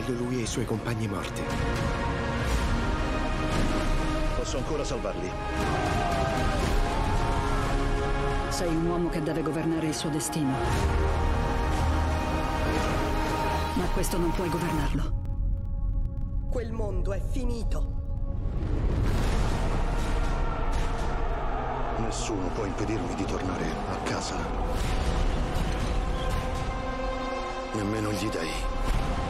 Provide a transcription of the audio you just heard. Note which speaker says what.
Speaker 1: vedo lui e i suoi compagni morti.
Speaker 2: Posso ancora salvarli.
Speaker 3: Sei un uomo che deve governare il suo destino. Ma questo non puoi governarlo.
Speaker 4: Quel mondo è finito.
Speaker 2: Nessuno può impedirmi di tornare a casa. Nemmeno gli dei.